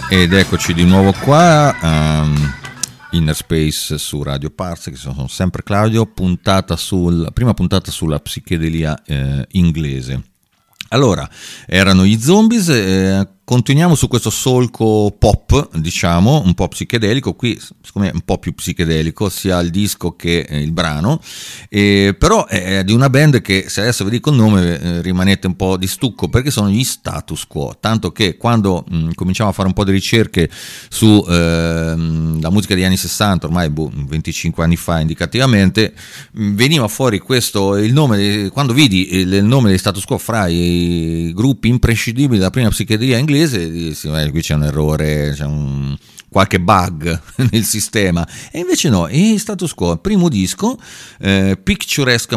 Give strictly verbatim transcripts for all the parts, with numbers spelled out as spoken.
Ed eccoci di nuovo qua, um, Inner Space su Radio Parsec, sono sempre Claudio, puntata sul, prima puntata sulla psichedelia eh, inglese. Allora, erano gli Zombies, eh, continuiamo su questo solco pop, diciamo, un po' psichedelico, qui secondo me è un po' più psichedelico, sia il disco che eh, il brano, eh, però è di una band che, se adesso vi dico il nome, eh, rimanete un po' di stucco, perché sono gli Status Quo, tanto che quando mh, cominciamo a fare un po' di ricerche su eh, la musica degli anni sessanta, ormai boh, venticinque anni fa indicativamente, mh, veniva fuori questo, il nome, quando vidi il, il nome degli Status Quo fra i gruppi imprescindibili della prima psichedelia inglese, dissi, eh, qui c'è un errore, c'è un qualche bug nel sistema, e invece no, e Status Quo, primo disco, eh, Picturesque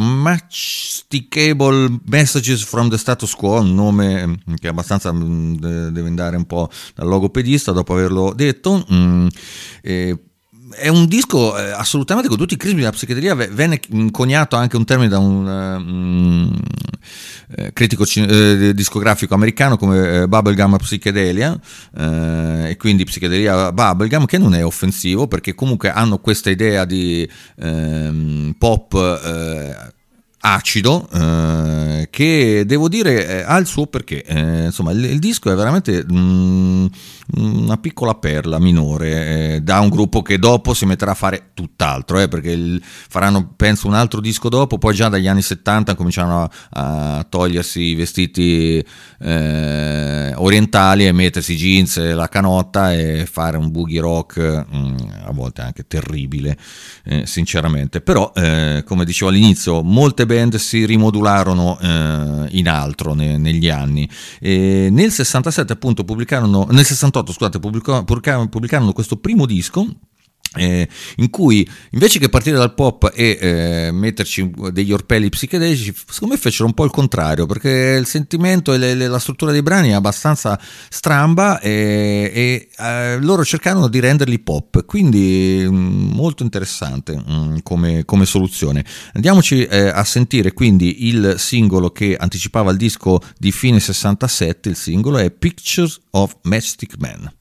Masticable Messages from the Status Quo, un nome che abbastanza deve andare un po' dal logopedista dopo averlo detto. mm, eh, È un disco eh, assolutamente con tutti i crismi della psichedelia, venne coniato anche un termine da un um, eh, critico eh, discografico americano come eh, bubblegum psychedelia, eh, e quindi psichedelia bubblegum, che non è offensivo perché comunque hanno questa idea di eh, pop eh, acido, eh, che devo dire eh, ha il suo perché, eh, insomma il, il disco è veramente mm, una piccola perla minore eh, da un gruppo che dopo si metterà a fare tutt'altro, eh, perché il, faranno penso un altro disco dopo, poi già dagli anni settanta cominciano a, a togliersi i vestiti eh, orientali e mettersi jeans e la canotta e fare un boogie rock mm, a volte anche terribile, eh, sinceramente, però eh, come dicevo all'inizio, molte band si rimodularono eh, in altro ne, negli anni, e nel sessantasette appunto pubblicarono, nel sessantotto scusate pubblicarono, pubblicarono questo primo disco, Eh, in cui invece che partire dal pop e eh, metterci degli orpelli psichedelici, secondo me fecero un po' il contrario, perché il sentimento e le, le, la struttura dei brani è abbastanza stramba, e, e eh, loro cercarono di renderli pop, quindi mh, molto interessante mh, come, come soluzione. Andiamoci eh, a sentire quindi il singolo che anticipava il disco di fine sessantasette. Il singolo è Pictures of Matchstick Men.